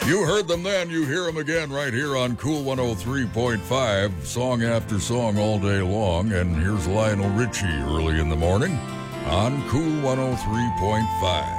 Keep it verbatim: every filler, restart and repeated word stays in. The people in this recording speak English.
You heard them then, you hear them again right here on Cool one oh three point five, song after song all day long. And here's Lionel Richie early in the morning on Cool one oh three point five.